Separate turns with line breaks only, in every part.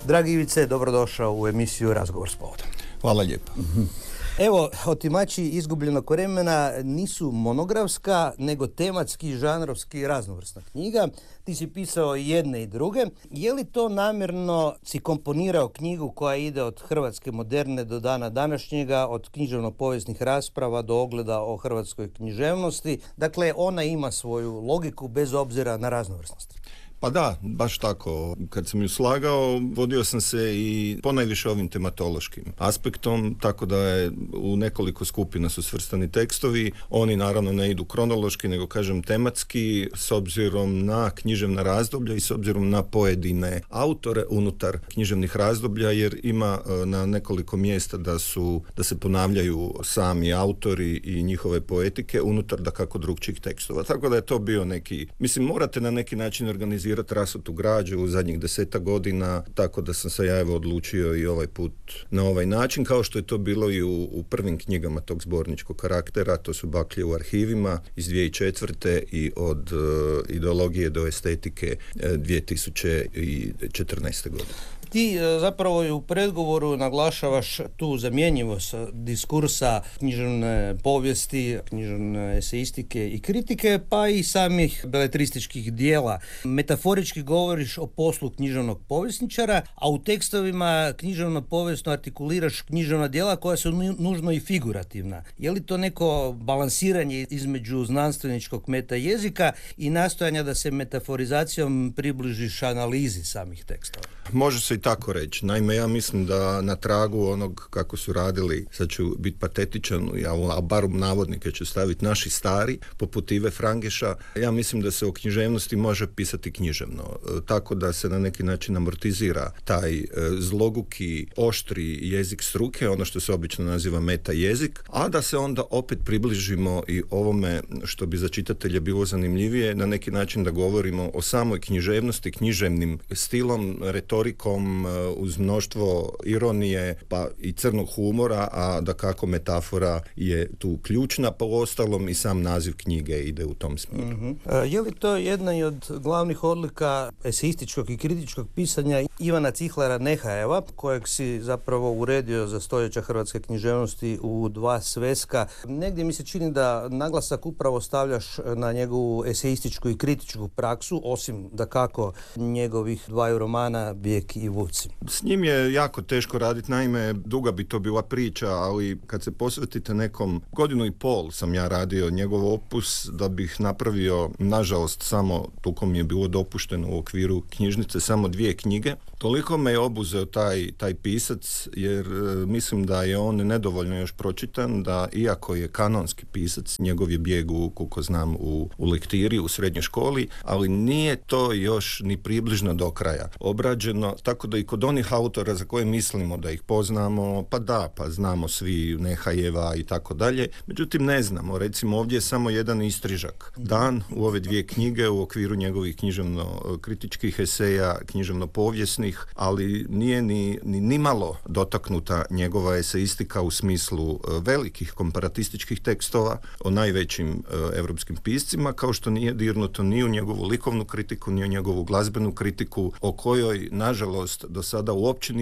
Dragi Ivice, dobrodošao u emisiju Razgovor s povodom.
Hvala lijepo.
Evo, Otimači izgubljenog vremena nisu monografska, nego tematski, žanrovski raznovrsna knjiga. Ti si pisao i jedne i druge. Je li to namjerno si komponirao knjigu koja ide od hrvatske moderne do dana današnjega, od književno-povijesnih rasprava do ogleda o hrvatskoj književnosti? Dakle, ona ima svoju logiku bez obzira na raznovrsnost.
Pa da, baš tako. Kad sam ju slagao, vodio sam se i ponajviše ovim tematološkim aspektom, tako da je u nekoliko skupina su svrstani tekstovi. Oni naravno ne idu kronološki, nego kažem tematski, s obzirom na književna razdoblja i s obzirom na pojedine autore unutar književnih razdoblja, jer ima na nekoliko mjesta da se ponavljaju sami autori i njihove poetike unutar dakako drugčijih tekstova. Tako da je to bio neki, mislim, morate na neki način organizirati rasutu građu u zadnjih 10 godina, tako da sam se ja odlučio i ovaj put na ovaj način, kao što je to bilo i u prvim knjigama tog zborničkog karaktera. To su Baklje u arhivima iz 2004. i od ideologije do estetike 2014. godine.
Ti zapravo i u predgovoru naglašavaš tu zamjenjivost diskursa književne povijesti, književne eseistike i kritike, pa i samih beletrističkih dijela. Metaforički govoriš o poslu književnog povjesničara, a u tekstovima književno-povijesno artikuliraš književna djela koja su nužno i figurativna. Je li to neko balansiranje između znanstveničkog meta jezika i nastojanja da se metaforizacijom približiš analizi samih tekstova?
Može se i tako reći. Naime, ja mislim da na tragu onog kako su radili, sad ću biti patetičan, a bar navodnike ću staviti naši stari, poput Ive Frangeša, ja mislim da se o književnosti može pisati književno, tako da se na neki način amortizira taj zloguki, oštri jezik struke, ono što se obično naziva meta jezik, a da se onda opet približimo i ovome što bi za čitatelje bilo zanimljivije, na neki način da govorimo o samoj književnosti, književnim stilom, retorikom, uz mnoštvo ironije pa i crnog humora, a dakako metafora je tu ključna, pa uostalom i sam naziv knjige ide u tom smjeru.
Je li to jedna i od glavnih odlika eseističkog i kritičkog pisanja Ivana Cihlara Nehajeva, kojeg si zapravo uredio za stoljeća hrvatske književnosti u 2 sveska? Negdje mi se čini da naglasak upravo stavljaš na njegovu eseističku i kritičku praksu, osim dakako njegovih 2 romana Bijek i Vuci.
S njim je jako teško raditi, naime duga bi to bila priča, ali kad se posvetite nekom, 1.5 godina sam ja radio njegov opus da bih napravio, nažalost samo toliko mi je bilo dopušteno u okviru knjižnice, samo 2 knjige. Toliko me je obuzeo taj pisac, jer mislim da je on nedovoljno još pročitan, da iako je kanonski pisac, njegov je bijeg koliko znam u lektiri, u srednjoj školi, ali nije to još ni približno do kraja obrađeno, tako da i kod onih autora za koje mislimo da ih poznamo, pa znamo svi Nehajeva i tako dalje, međutim ne znamo, recimo ovdje je samo jedan istrižak dan u ove 2 knjige u okviru njegovih književno-kritičkih eseja, književno-povijesnih, ali nije ni malo dotaknuta njegova eseistika u smislu velikih komparatističkih tekstova o najvećim europskim piscima, kao što nije dirnuto ni u njegovu likovnu kritiku, ni u njegovu glazbenu kritiku, o kojoj nažalost do sada uopće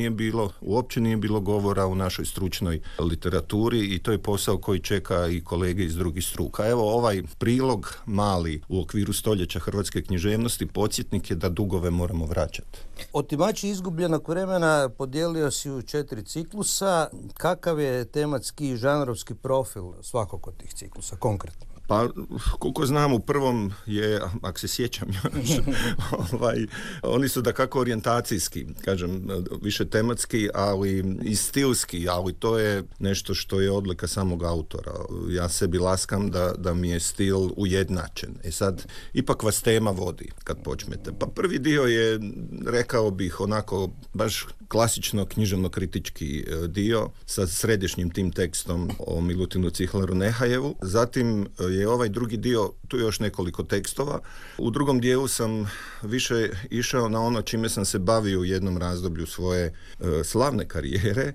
nije bilo govora u našoj stručnoj literaturi, i to je posao koji čeka i kolege iz drugih struka. Evo, ovaj prilog mali u okviru stoljeća hrvatske književnosti podsjetnik je da dugove moramo vraćati.
Otimači izgubljenog vremena podijelio si u 4 ciklusa. Kakav je tematski i žanrovski profil svakog od tih ciklusa konkretno?
Pa, koliko znam, u prvom je, ako se sjećam još, oni su dakako orijentacijski, kažem, više tematski, ali i stilski, ali to je nešto što je odlika samog autora. Ja sebi laskam da mi je stil ujednačen. Sad, ipak vas tema vodi kad počnete. Pa prvi dio je, rekao bih, onako baš klasično književno-kritički dio sa središnjim tim tekstom o Milutinu Cihlaru Nehajevu. Zatim je ovaj drugi dio, tu još nekoliko tekstova. U drugom dijelu sam više išao na ono čime sam se bavio u jednom razdoblju svoje slavne karijere,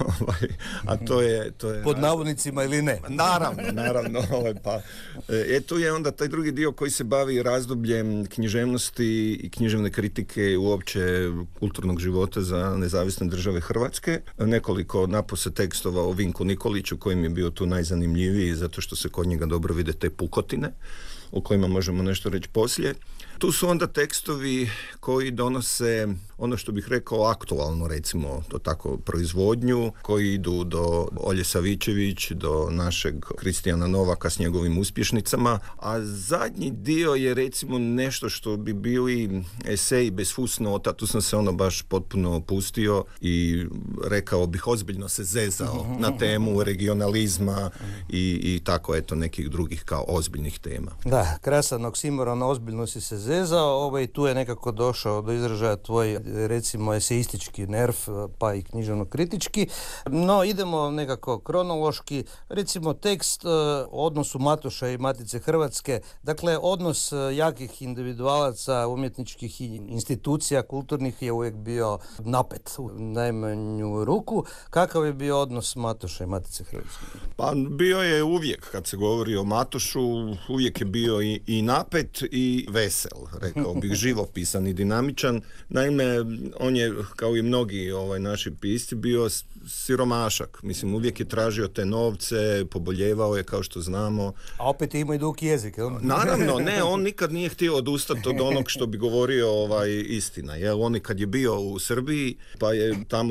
a to je
pod navodnicima ili ne?
Naravno. Tu je onda taj drugi dio koji se bavi razdobljem književnosti i književne kritike u uopće kulturnog života za nezavisne države Hrvatske. Nekoliko napose tekstova o Vinku Nikoliću, kojim je bio tu najzanimljiviji, zato što se kod njega dobro vide te pukotine, o kojima možemo nešto reći poslije. Tu su onda tekstovi koji donose ono što bih rekao aktualno, recimo, to tako, proizvodnju, koji idu do Olje Savičević, do našeg Kristijana Novaka s njegovim uspješnicama, a zadnji dio je recimo nešto što bi bili eseji bez fusnota. Tu sam se baš potpuno opustio i rekao bih ozbiljno se zezao na temu regionalizma i tako eto nekih drugih kao ozbiljnih tema.
Da, krasan oksimoron, ozbiljno si se zezao, tu je nekako došao do izražaja tvoj recimo eseistički nerv, pa i književno-kritički. No, idemo nekako kronološki. Recimo tekst o odnosu Matoša i Matice Hrvatske, dakle odnos jakih individualaca, umjetničkih institucija, kulturnih je uvijek bio napet u najmanju ruku. Kakav je bio odnos Matoša i Matice Hrvatske?
Pa bio je uvijek, kad se govori o Matošu, uvijek je bio i napet i vesel, rekao bih, živopisan i dinamičan. Naime, on je, kao i mnogi naši pisci, bio siromašak. Mislim, uvijek je tražio te novce, poboljevao je, kao što znamo.
A opet je imao i dug jezik, jel?
Naravno, ne, on nikad nije htio odustati od onog što bi govorio istina. Jel? On kad je bio u Srbiji, pa je tamo,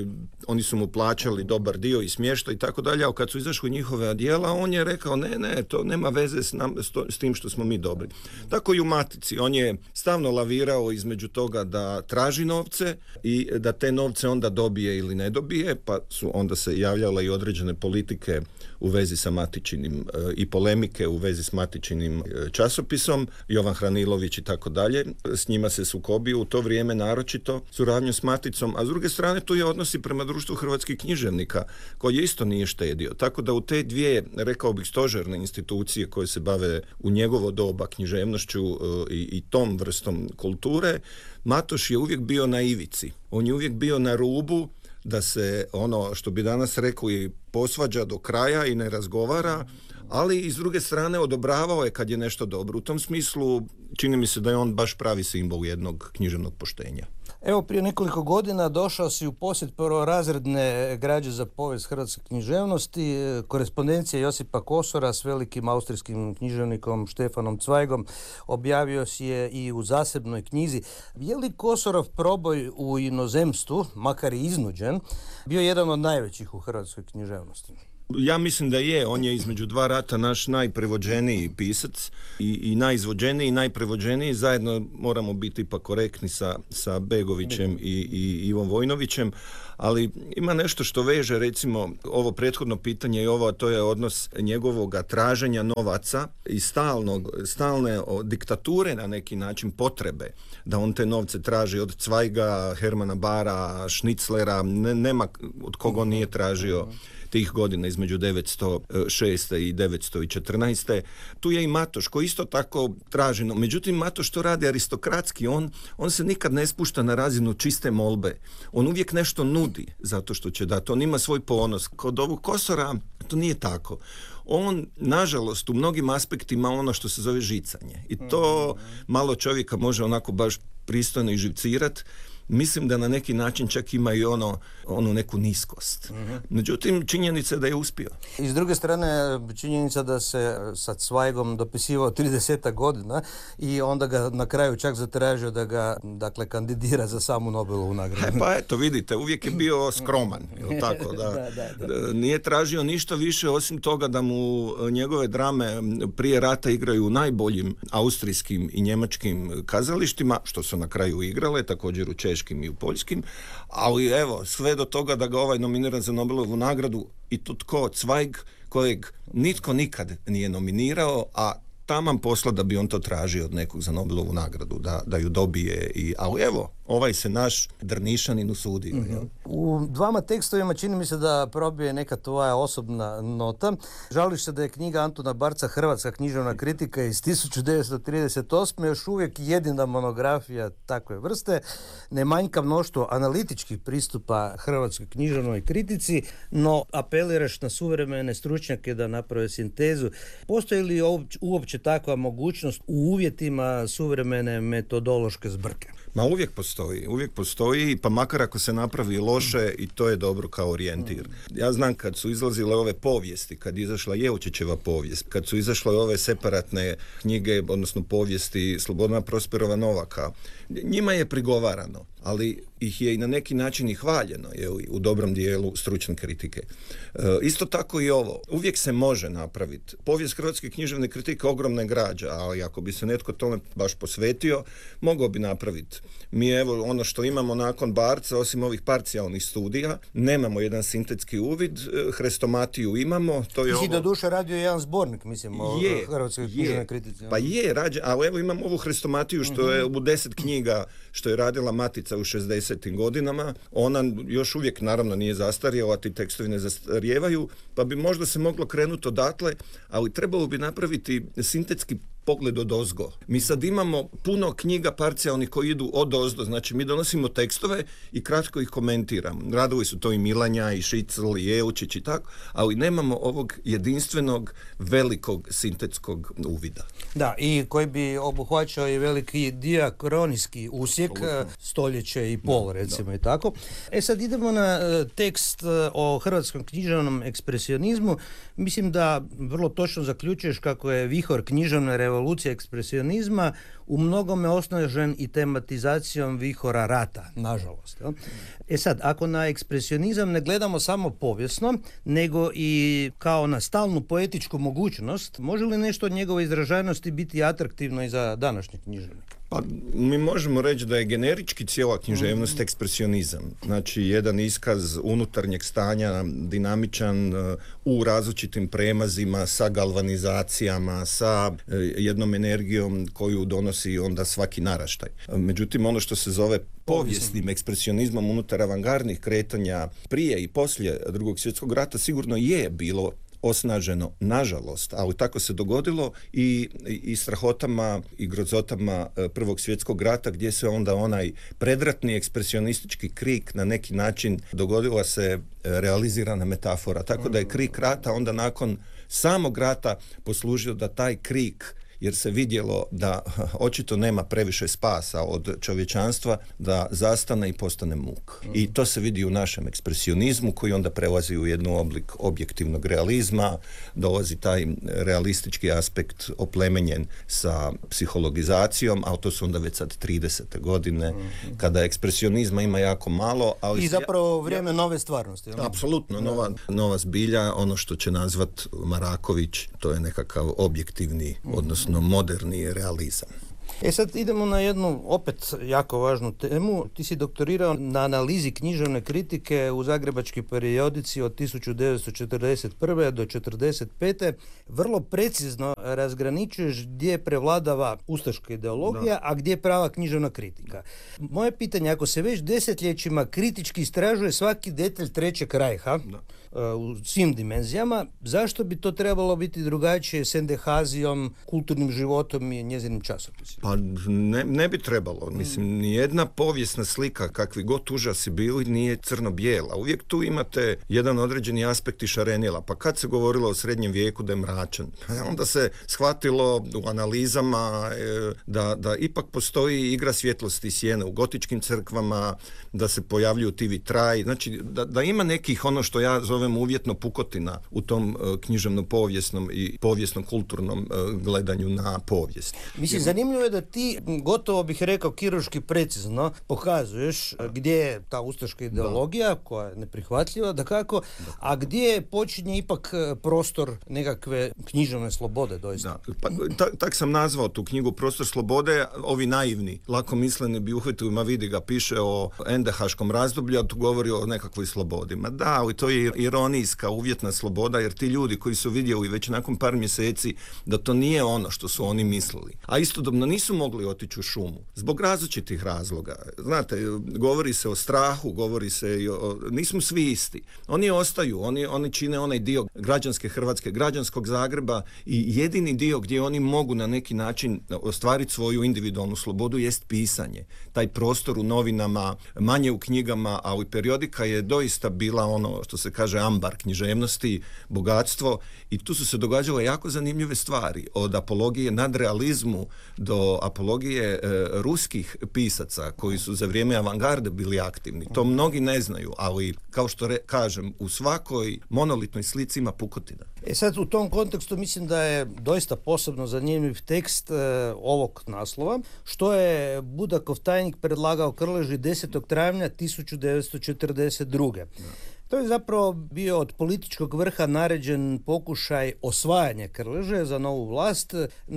oni su mu plaćali dobar dio i smještaj i tako dalje, a kad su izašli njihove djela, on je rekao, ne, to nema veze s tim što smo mi dobri. Tako i u Matici. On je stavno lavirao između toga da traži novce i da te novce onda dobije ili ne dobije, pa su onda se javljale i određene politike u vezi sa Matičinim i polemike u vezi s Matičinim časopisom, Jovan Hranilović i tako dalje. S njima se sukobio u to vrijeme naročito suradnju s Maticom, a s druge strane tu je odnosi prema društvu hrvatskih književnika, koji isto nije štedio. Tako da u te dvije, rekao bih, stožerne institucije koje se bave u njegovo doba književnošću i tom vrstom kulture, Matoš je uvijek bio na ivici. On je uvijek bio na rubu da se ono što bi danas rekli posvađa do kraja i ne razgovara, ali i s druge strane odobravao je kad je nešto dobro. U tom smislu čini mi se da je on baš pravi simbol jednog književnog poštenja.
Evo, prije nekoliko godina došao si u posjet prvorazredne građe za povijest hrvatske književnosti, korespondencija Josipa Kosora s velikim austrijskim književnikom Štefanom Zweigom, objavio si je i u zasebnoj knjizi. Je li Kosorov proboj u inozemstvu, makar i iznuđen, bio jedan od najvećih u hrvatskoj književnosti?
Ja mislim da je. On je između dva rata naš najprevođeniji pisac i najizvođeniji i najprevođeniji. Zajedno moramo biti ipak korektni sa Begovićem i Ivom Vojnovićem, ali ima nešto što veže recimo ovo prethodno pitanje i ovo, a to je odnos njegovog traženja novaca i stalne diktature na neki način, potrebe da on te novce traži od Zweiga, Hermana Bara, Schnitzlera, nema od koga on nije tražio tih godina između 906. i 914. Tu je i Matoš koji isto tako traži, no međutim Matoš to radi aristokratski, on se nikad ne spušta na razinu čiste molbe. On uvijek nešto nudi zato što će dati. On ima svoj ponos. Kod ovog Kosora to nije tako. On, nažalost, u mnogim aspektima ono što se zove žicanje. I to malo čovjeka može onako baš pristojno iživcirat. Mislim da na neki način čak ima i onu neku niskost. Međutim, činjenica je da je uspio.
I s druge strane, činjenica da se sa Zweigom dopisivao 30 godina i onda ga na kraju čak zatražio da ga, dakle, kandidira za samu Nobelovu nagradu.
Pa eto, vidite, uvijek je bio skroman, jel tako? Da. Nije tražio ništa više osim toga da mu njegove drame prije rata igraju u najboljim austrijskim i njemačkim kazalištima, što su na kraju igrale, također u češkim i u poljskim, ali evo, sve do toga da ga nominiran za Nobelovu nagradu i to tko, Zweig, kojeg nitko nikad nije nominirao, a taman posla da bi on to tražio od nekog za Nobelovu nagradu, da ju dobije. Ali evo, ovaj se naš Drnišanin usudio.
U dvama tekstovima čini mi se da probije neka tvoja osobna nota. Žališ se da je knjiga Antuna Barca Hrvatska književna kritika iz 1938. još uvijek jedina monografija takve vrste. Ne manjka mnoštvo analitičkih pristupa hrvatskoj književnoj kritici, no apeliraš na suvremene stručnjake da naprave sintezu. Postoji li uopće takva mogućnost u uvjetima suvremene metodološke zbrke?
Ma uvijek postoji, pa makar ako se napravi loše i to je dobro kao orijentir. Ja znam kad su izlazile ove povijesti, kad je izašla Jevčićeva povijest, kad su izašle ove separatne knjige, odnosno povijesti Slobodana Prosperova Novaka, njima je prigovarano, ali ih je i na neki način i hvaljeno u dobrom dijelu stručne kritike. Isto tako i ovo. Uvijek se može napraviti. Povijest hrvatske književne kritike ogromna je građa, ali ako bi se netko tome baš posvetio, mogao bi napraviti. Mi evo ono što imamo nakon Barca, osim ovih parcijalnih studija, nemamo jedan sintetski uvid, hrestomatiju imamo. To je
do duše radio jedan zbornik, mislim, o hrvatskoj književnoj kritici.
Pa je, ali evo imamo ovu hrestomatiju što je u 10 knjiga što je radila Matica u 60. godinama. Ona još uvijek naravno nije zastarjela, ti tekstovi ne zastarijevaju, pa bi možda se moglo krenuti odatle, ali trebalo bi napraviti sintetski pogled od ozgo. Mi sad imamo puno knjiga parcijalnih koji idu od ozdo, znači mi donosimo tekstove i kratko ih komentiramo. Radovi su to i Milanja, i Šicl, i Jevčić i tako, ali nemamo ovog jedinstvenog, velikog sintetskog uvida.
Da, i koji bi obuhvaćao i veliki diakronijski usjek, stoljeće i pol, recimo, i tako. Sad idemo na tekst o hrvatskom književnom ekspresionizmu. Mislim da vrlo točno zaključuješ kako je vihor književne revolucije ekspresionizma u mnogome osnažen i tematizacijom vihora rata, nažalost. Sad, ako na ekspresionizam ne gledamo samo povijesno, nego i kao na stalnu poetičku mogućnost, može li nešto od njegove izražajnosti biti atraktivno i za današnje književnike?
Pa mi možemo reći da je generički cijela književnost ekspresionizam. Znači jedan iskaz unutarnjeg stanja, dinamičan, u različitim premazima, sa galvanizacijama, sa jednom energijom koju donosi onda svaki naraštaj. Međutim, ono što se zove povijesnim ekspresionizmom unutar avangardnih kretanja prije i poslije Drugog svjetskog rata sigurno je bilo osnaženo, nažalost, ali tako se dogodilo i strahotama i grozotama Prvog svjetskog rata, gdje se onda onaj predratni ekspresionistički krik na neki način dogodila se realizirana metafora. Tako da je krik rata onda nakon samog rata poslužio da taj krik, jer se vidjelo da očito nema previše spasa od čovječanstva, da zastane i postane muk. I to se vidi u našem ekspresionizmu koji onda prelazi u jednu oblik objektivnog realizma, dolazi taj realistički aspekt oplemenjen sa psihologizacijom, a to su onda već sad 30. godine, kada ekspresionizma ima jako malo. Ali
i zapravo vrijeme nove stvarnosti.
Apsolutno, nova zbilja, ono što će nazvat Maraković, to je nekakav objektivni, odnosno moderni realizam.
Sad idemo na jednu opet jako važnu temu. Ti si doktorirao na analizi književne kritike u zagrebačkoj periodici od 1941. do 1945. Vrlo precizno razgraničuješ gdje prevladava ustaška ideologija, a gdje prava književna kritika. Moje pitanje, ako se već desetljećima kritički istražuje svaki detalj Trećeg rajha, u svim dimenzijama, zašto bi to trebalo biti drugačije s Endehazijom, kulturnim životom i njezinim časopisima?
Pa ne bi trebalo. Mislim, nijedna povijesna slika, kakvi god užasi bili, nije crno-bijela. Uvijek tu imate jedan određeni aspekt i šarenila. Pa kad se govorilo o srednjem vijeku da je mračan, onda se shvatilo u analizama da ipak postoji igra svjetlosti i sjene u gotičkim crkvama, da se pojavljuju ti vitraji. Znači, da ima nekih ono što ja zovem uvjetno pukotina u tom književno-povijesnom i povijesno-kulturnom gledanju na povijest.
Mislim, zanimljivo je da ti gotovo bih rekao kirurški precizno pokazuješ gdje je ta ustaška ideologija koja je neprihvatljiva, a gdje počinje ipak prostor nekakve književne slobode doista.
Pa, tak sam nazvao tu knjigu Prostor slobode. Ovi naivni, lako misleni bi uhvatili, ma vidi ga, piše o endehaškom razdoblju, a tu govori o nekakvoj slobodi. Ma da, ali to je ironijska uvjetna sloboda, jer ti ljudi koji su vidjeli već nakon par mjeseci da to nije ono što su oni mislili, a istodobno nisu mogli otići u šumu zbog različitih razloga. Znate, govori se o strahu, govori se i nismo svi isti. Oni ostaju, oni čine onaj dio građanske Hrvatske, građanskog Zagreba i jedini dio gdje oni mogu na neki način ostvariti svoju individualnu slobodu jest pisanje. Taj prostor u novinama, manje u knjigama, ali periodika je doista bila ono što se kaže ambar književnosti, bogatstvo, i tu su se događale jako zanimljive stvari, od apologije nadrealizmu do do apologije ruskih pisaca koji su za vrijeme avangarde bili aktivni. To mnogi ne znaju, ali kao što kažem, u svakoj monolitnoj slici ima pukotina.
Sad u tom kontekstu mislim da je doista posebno zanimljiv tekst ovog naslova, što je Budakov tajnik predlagao Krleži 10. travnja 1942. To je zapravo bio od političkog vrha naređen pokušaj osvajanja Krleže za novu vlast,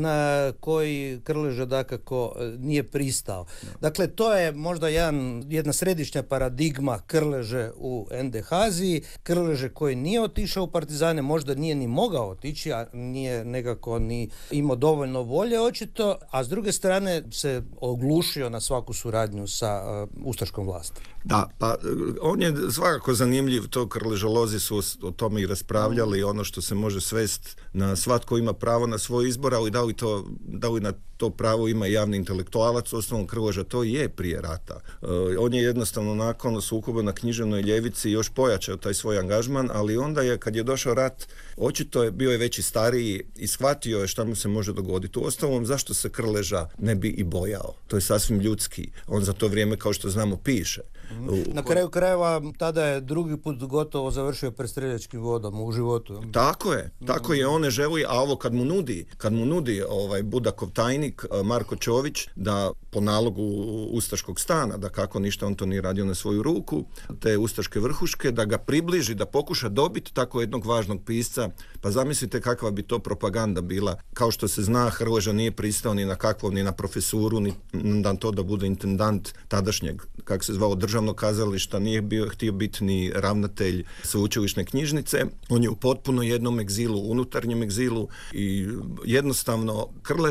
na koji Krleža dakako nije pristao. Dakle, to je možda jedna središnja paradigma Krleže u NDH-aziji. Krleže koji nije otišao u partizane, možda nije ni mogao otići, a nije nekako ni imao dovoljno volje očito, a s druge strane se oglušio na svaku suradnju sa ustaškom vlasti.
Da, pa on je svakako zanimljiv, to krležolozi su o tome i raspravljali, ono što se može svest na svatko ima pravo na svoj izbor, ali da li na to pravo ima javni intelektualac, osnovom Krleža to je prije rata. On je jednostavno nakon sukoba na književnoj ljevici još pojačao taj svoj angažman, ali onda je, kad je došao rat, očito je bio je već i stariji i shvatio je šta mu se može dogoditi. Uostalom, zašto se Krleža ne bi i bojao? To je sasvim ljudski. On za to vrijeme, kao što znamo, piše.
Na kraju krajeva tada je drugi put gotovo završio prestreljačkim vodama u životu.
Tako je, on ne želi, a ovo kad mu nudi Budakov tajnik Marko Čović da po nalogu ustaškog stana, da kako ništa on to nije radio na svoju ruku, te ustaške vrhuške, da ga približi, da pokuša dobiti tako jednog važnog pisca, pa zamislite kakva bi to propaganda bila. Kao što se zna, Krleža nije pristao ni na kakvog, ni na profesuru, ni na to da bude intendant tadašnjeg, kako se zvao, državnog kazališta, nije htio biti ni ravnatelj sveučilišne knjižnice. On je u potpuno jednom egzilu, unutarnjem egzilu, i jednostavno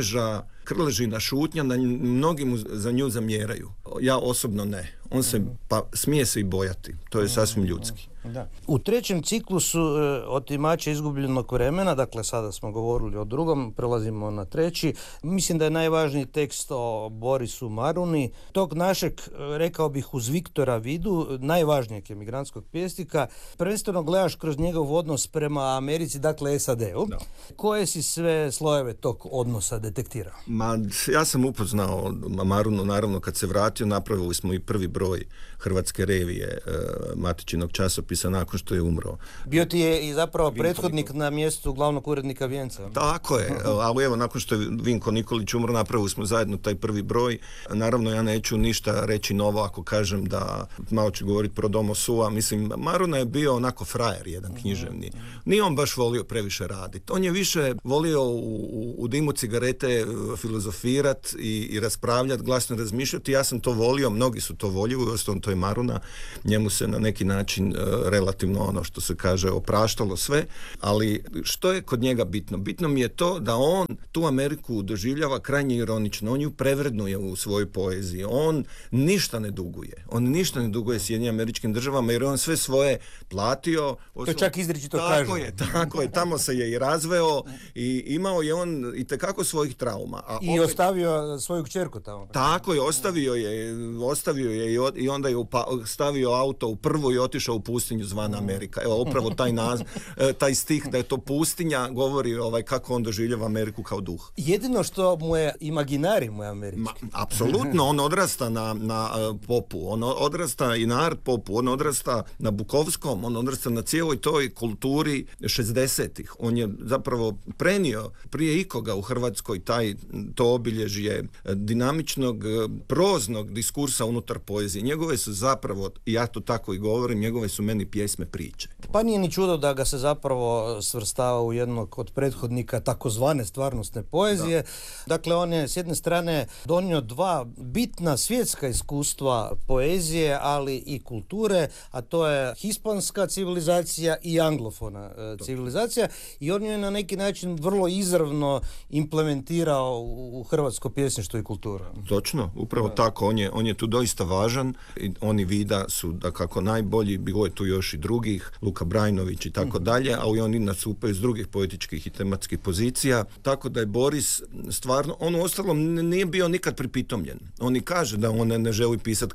Krležina šutnja, mnogi mu za nju zamjeraju. Ja osobno ne. On se, pa smije se i bojati. To je sasvim ljudski.
Da. U trećem ciklusu Otimača izgubljenog vremena, dakle sada smo govorili o drugom, prelazimo na treći. Mislim da je najvažniji tekst o Borisu Maruni, tog našeg, rekao bih, uz Viktora Vidu, najvažnijeg emigrantskog pjesnika. Prvenstveno gledaš kroz njegov odnos prema Americi, dakle SAD-u. Da. Koje si sve slojeve tog odnosa detektirao?
Ja sam upoznao Marunu, naravno, kad se vratio, napravili smo i prvi broj Hrvatske revije, matičinog časopisa, nakon što je umro.
Bio ti je i zapravo prethodnik na mjestu glavnog urednika Vjenca.
Tako je, ali evo, nakon što je Vinko Nikolić umro, napravili smo zajedno taj prvi broj. Naravno, ja neću ništa reći novo ako kažem da, malo ću govoriti pro domo sua, mislim, Maruna je bio onako frajer jedan književni. Nije on baš volio previše raditi. On je više volio u dimu cigarete filozofirat i raspravljati, glasno razmišljati. Ja sam to volio, mnogi su to voljeli, uostalom to je Maruna. Njemu se na neki način relativno, ono što se kaže, opraštalo sve, ali što je kod njega bitno? Bitno mi je to da on tu Ameriku doživljava krajnje ironično. On ju prevrednuje u svojoj poeziji. On ništa ne duguje. On ništa ne duguje Sjedinjenim Američkim Državama, jer on sve svoje platio.
To čak izričito kaže.
Tako je. Tamo se je i razveo i imao je on itekako svojih trauma.
I ostavio svoju kćerku tamo.
Tako je, ostavio je i onda je stavio auto u prvo i otišao u pustinju zvana Amerika. Evo, upravo taj stih da je to pustinja govori kako on doživljava Ameriku kao duh.
Jedino što mu je imaginari mu je američki.
Apsolutno, on odrasta na popu, on odrasta i na art popu, on odrasta na Bukovskom, on odrasta na cijeloj toj kulturi 60-ih. On je zapravo prenio prije ikoga u Hrvatskoj to obilježje dinamičnog, proznog diskursa unutar poezije. Njegove su zapravo, ja to tako i govorim, njegove su meni pjesme priče.
Pa nije ni čudo da ga se zapravo svrstava u jednog od prethodnika takozvane stvarnostne poezije. Da. Dakle, on je s jedne strane donio dva bitna svjetska iskustva poezije, ali i kulture, a to je hispanska civilizacija i anglofona civilizacija, i on je na neki način vrlo izravno implementirao u hrvatsko pjesništvo i kulturu.
Točno, upravo tako. on je tu doista važan. On i Vida su dakako najbolji, bilo je tu još i drugih, Luka Brajnović i tako dalje, ali oni nastupaju s drugih poetičkih i tematskih pozicija, tako da je Boris stvarno, on u ostalom nije bio nikad pripitomljen. On i kaže da on ne želi pisati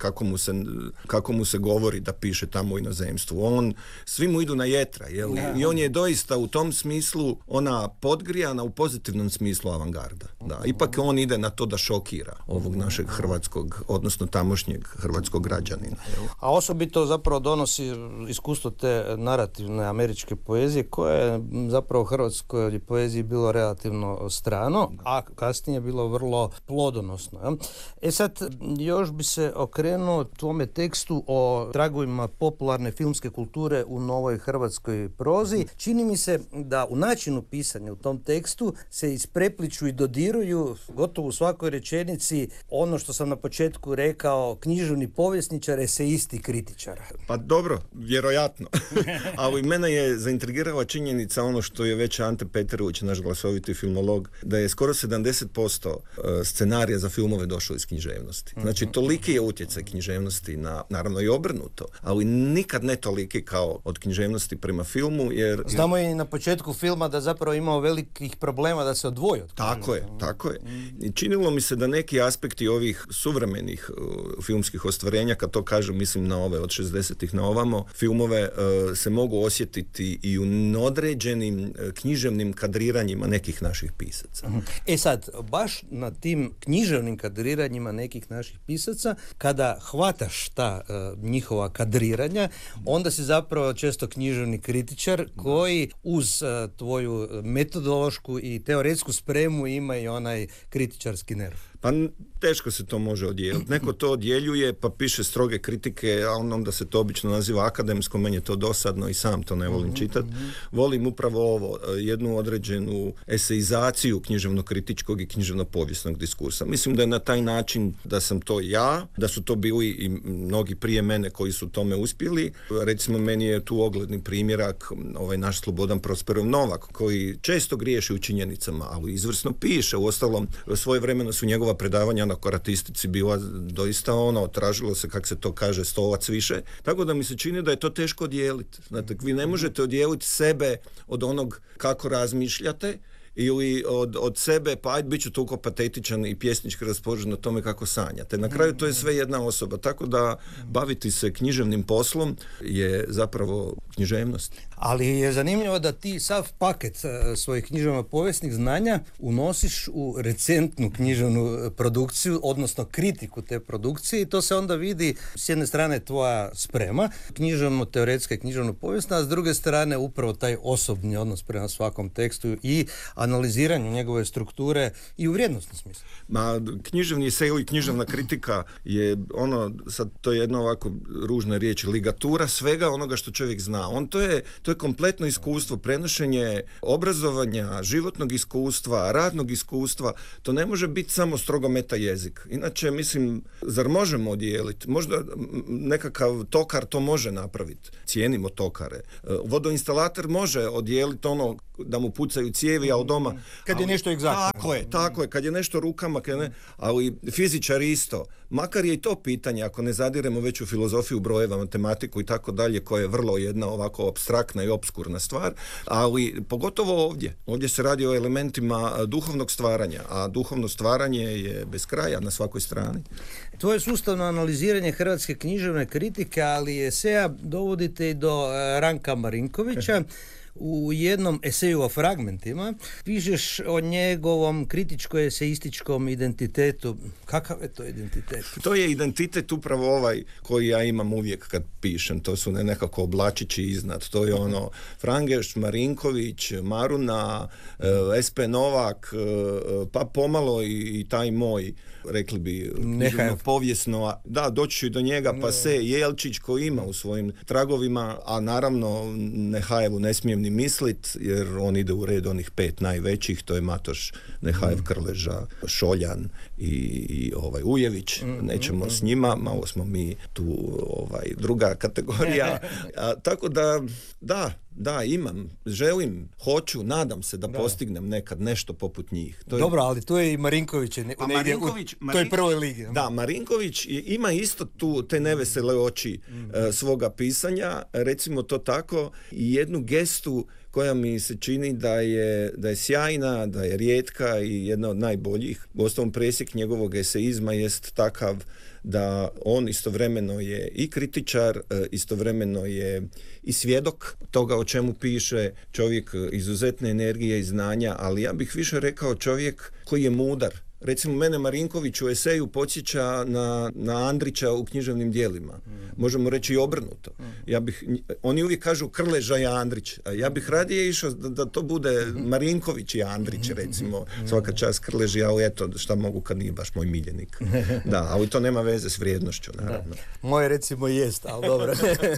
kako mu se govori da piše tamo u inozemstvu. Svi mu idu na jetra, i on je doista u tom smislu ona podgrijana u pozitivnom smislu avangarda. Da, ipak on ide na to da šokira ovog našeg hrvatskog, odnosno tamošnjeg hrvatskog građanina.
A osobito zapravo donosi iskustvo te narativne američke poezije, koja je zapravo u hrvatskoj poeziji bilo relativno strano, a kasnije bilo vrlo plodonosno. Sad, još bi se okrenuo tvome tekstu o tragovima popularne filmske kulture u novoj hrvatskoj prozi. Čini mi se da u načinu pisanja u tom tekstu se isprepliču i dodiruju gotovo u svakoj rečenici ono što sam na početku rekao, književni povjesničar, esejisti, kritičar.
Pa dobro, vjerojatno. Ali mene je zaintrigirala činjenica ono što je već Ante Peterović, naš glasoviti filmolog, da je skoro 70% scenarija za filmove došlo iz književnosti. Znači, toliki je utjecaj književnosti naravno i obrnuto, ali nikad ne toliki kao od književnosti prema filmu, jer...
Znamo i na početku filma da zapravo imao velikih problema da se odvoji od književnosti.
Tako je. I činilo mi se da neki aspekti ovih suvremenih filmskih ostvarenja, kad to kažem, mislim na ove od 60-ih na ovamo, filmove se mogu osjetiti i u određenim književnim kadriranjima nekih naših pisaca.
Sad, baš na tim književnim kadriranjima nekih naših pisaca, kada hvataš ta njihova kadriranja, onda si zapravo često književni kritičar koji uz tvoju metodološku i teoretsku spremu ima i onaj kritičarski nerv.
Pa teško se to može odijeliti. Neko to odjeljuje pa piše stroge kritike, a onda se to obično naziva akademsko, meni je to dosadno i sam to ne volim čitati. Volim upravo ovo, jednu određenu eseizaciju književno-kritičkog i književno-povijesnog diskursa. Mislim da je na taj način da sam to ja, da su to bili i mnogi prije mene koji su tome uspjeli. Recimo, meni je tu ogledni primjerak ovaj naš Slobodan Prosperov Novak, koji često griješi u činjenicama, ali izvrsno piše. Uostalom, svojevremeno su njegova predavanja na koratistici bila doista tražilo se, kako se to kaže, stolac više. Tako da mi se čini da je to teško odijeliti. Znate, vi ne možete odijeliti sebe od onog kako razmišljate ili od sebe, pa ajde, bit ću toliko patetičan i pjesnički raspoložen o tome kako sanjate. Na kraju to je sve jedna osoba, tako da baviti se književnim poslom je zapravo književnost.
Ali je zanimljivo da ti sav paket svojih književno-povijesnih znanja unosiš u recentnu književnu produkciju, odnosno kritiku te produkcije, i to se onda vidi s jedne strane tvoja sprema, književno-teoretska i književno-povijesna, a s druge strane upravo taj osobni odnos prema svakom tekstu i analiziranju njegove strukture i u vrijednostnom smislu.
Književni esej i književna kritika je sad to je jedna ovako ružna riječ, ligatura svega onoga što čovjek zna. To je kompletno iskustvo, prenošenje obrazovanja, životnog iskustva, radnog iskustva. To ne može biti samo strogo meta jezik. Inače, mislim, zar možemo odijeliti? Možda nekakav tokar to može napraviti. Cijenimo tokare. Vodoinstalater može odijeliti da mu pucaju cijevi, a od doma...
Kad je nešto egzaktno.
Tako je. Kad je nešto rukama, ali fizičar isto. Makar je i to pitanje, ako ne zadiremo već u filozofiju brojeva, matematiku i tako dalje, koja je vrlo jedna ovako apstraktna i opskurna stvar, ali pogotovo ovdje. Ovdje se radi o elementima duhovnog stvaranja, a duhovno stvaranje je bez kraja na svakoj strani.
Tvoje sustavno analiziranje hrvatske književne kritike, ali i eseja, dovodite i do Ranka Marinkovića. U jednom eseju o fragmentima pišeš o njegovom kritičko-eseističkom identitetu. Kakav je to identitet?
To je identitet upravo ovaj koji ja imam uvijek kad pišem. To su nekako oblačići iznad. To je Frangeš, Marinković, Maruna, SP Novak, pa pomalo i taj moj, rekli bi, povijesno. Da, doći ću i do njega, pa Jelčić koji ima u svojim tragovima, a naravno Nehajevu ne smijem ni mislit, jer on ide u red onih 5 najvećih, to je Matoš, Nehajev, Krleža, Šoljan i Ujević. Nećemo s njima, malo smo mi tu druga kategorija. Tako da, Da, imam, želim, hoću, nadam se da postignem nekad nešto poput njih. To je...
Dobro, ali tu je i Marinković negdje u toj prvoj ligi.
Da, Marinković ima isto tu te nevesele oči svoga pisanja, recimo to tako, i jednu gestu koja mi se čini da je sjajna, da je rijetka i jedna od najboljih. Uostalom, presjek njegovog eseizma jest takav da on istovremeno je i kritičar, istovremeno je i svjedok toga o čemu piše, čovjek izuzetne energije i znanja, ali ja bih više rekao čovjek koji je mudar. Recimo, mene Marinković u eseju podsjeća na Andrića u književnim djelima. Možemo reći i obrnuto. Oni uvijek kažu Krleža i Andrić. A ja bih radije išao da to bude Marinković i Andrić, recimo. Svaka čast Krleži, ali eto, šta mogu kad nije baš moj miljenik. Da, ali to nema veze s vrijednošću, naravno.
Moje recimo jest, ali dobro.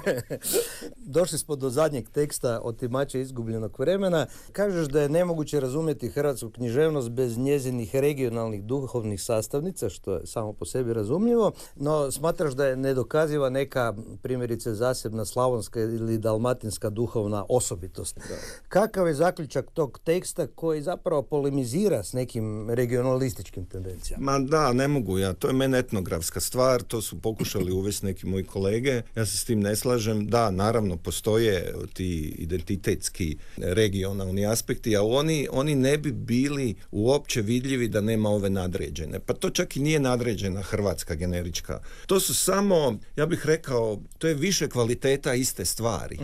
Došli smo do zadnjeg teksta Otimača izgubljenog vremena. Kažeš da je nemoguće razumjeti hrvatsku književnost bez njezinih regionalnih duhovnih sastavnica, što je samo po sebi razumljivo, no smatraš da je nedokaziva neka, primjerice, zasebna slavonska ili dalmatinska duhovna osobitost. Da. Kakav je zaključak tog teksta koji zapravo polemizira s nekim regionalističkim tendencijama?
Ma da, ne mogu ja. To je meni etnografska stvar, to su pokušali uvesti neki moji kolege. Ja se s tim ne slažem. Da, naravno, postoje ti identitetski regionalni aspekti, a oni ne bi bili uopće vidljivi da nema ove nadređene. Pa to čak i nije nadređena hrvatska generička. To su samo, ja bih rekao, to je više kvaliteta iste stvari.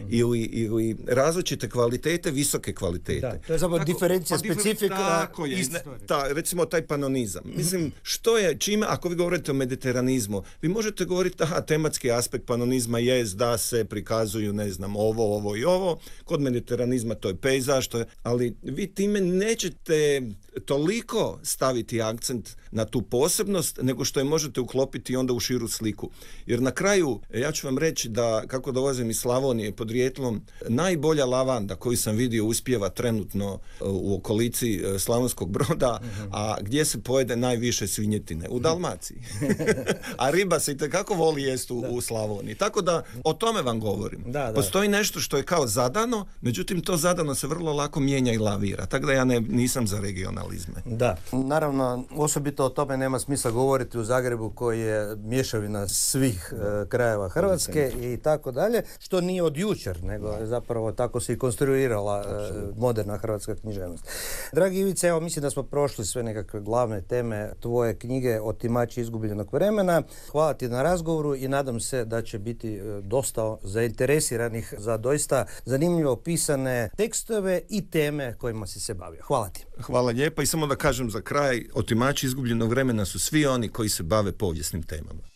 Ili različite kvalitete, visoke kvalitete. Da,
to je zapravo diferencija specifika.
Tako je. Recimo taj panonizam. Mislim, što je, čime, ako vi govorite o mediteranizmu, vi možete govoriti, tematski aspekt panonizma je da se prikazuju, ne znam, ovo i ovo. Kod mediteranizma to je pejzaž, ali vi time nećete toliko staviti akcent na tu posebnost, nego što je možete uklopiti onda u širu sliku. Jer na kraju, ja ću vam reći da, kako dolazim iz Slavonije podrijetlom, najbolja lavanda koju sam vidio uspijeva trenutno u okolici Slavonskog Broda, a gdje se pojede najviše svinjetine? U Dalmaciji. A riba se itekako voli jest u Slavoniji. Tako da, o tome vam govorim. Postoji nešto što je kao zadano, međutim to zadano se vrlo lako mijenja i lavira. Tako da ja nisam za regionalizme.
Da, naravno, osobito o tome nema smisla govoriti u Zagrebu koji je mješavina svih krajeva Hrvatske i tako dalje, što nije od jučer, nego zapravo tako se i konstruirala moderna hrvatska književnost. Dragi Ivice, evo mislim da smo prošli sve nekakve glavne teme tvoje knjige Otimači izgubljenog vremena. Hvala ti na razgovoru i nadam se da će biti dosta zainteresiranih za doista zanimljivo pisane tekstove i teme kojima si se bavio. Hvala ti.
Hvala lijepa i samo da kažem za kraj, Otimači izgubljenog vremena su svi oni koji se bave povijesnim temama.